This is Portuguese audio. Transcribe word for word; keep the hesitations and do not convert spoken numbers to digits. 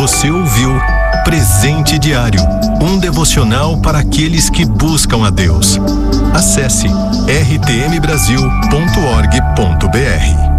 Você ouviu Presente Diário, um devocional para aqueles que buscam a Deus. Acesse r t m brasil ponto org ponto b r.